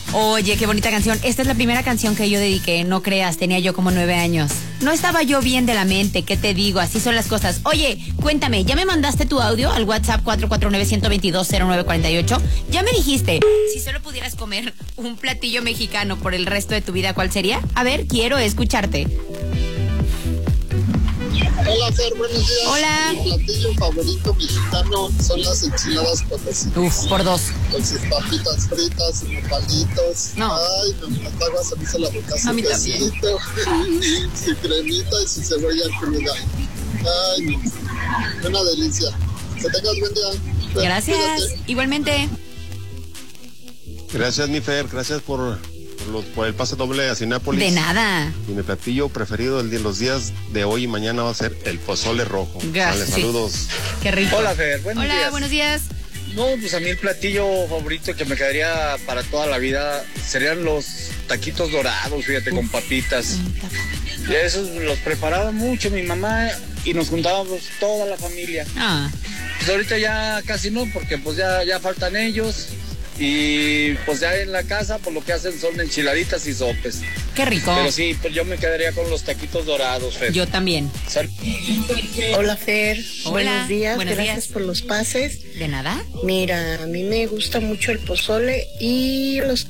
Oye, qué bonita canción. Esta es la primera canción que yo dediqué, no creas, tenía yo como 9 años. No estaba yo bien de la mente, ¿qué te digo? Así son las cosas. Oye, cuéntame, ¿ya me mandaste tu audio al WhatsApp 449-122-0948? Ya me dijiste, si solo pudieras comer un platillo mexicano por el resto de tu vida, ¿cuál sería? A ver, quiero escucharte. Hola, Fer, buenos días. Hola. Mi platillo favorito mexicano son las enchiladas potosinas. Uf, por 2. Con sus papitas fritas, sus palitos. No. Ay, me agua se me hizo la boca. A mí Su también. quesito, su cremita y su cebolla cruda. Ay, no. Una delicia. Que tengas buen día. Fer, Gracias. cuídate. Igualmente. Gracias, mi Fer, gracias por el pase doble a Cinépolis. De nada. Y mi platillo preferido los días de hoy y mañana va a ser el pozole rojo. Gracias. Vale, saludos. Qué rico. Hola, Fer, buenos Hola, días. buenos días. No, pues a mí el platillo favorito que me quedaría para toda la vida serían los taquitos dorados, fíjate, con papitas. Y esos los preparaba mucho mi mamá y nos juntábamos toda la familia. Ah, Pues ahorita ya casi no, porque pues ya faltan ellos. Y pues ya en la casa pues lo que hacen son enchiladitas y sopes. qué rico. Pero sí, pues yo me quedaría con los taquitos dorados, Fer. Yo también. Hola, Fer. Hola, Buenos días. buenos Gracias días. por los pases. ¿De nada? Mira, a mí me gusta mucho el pozole y los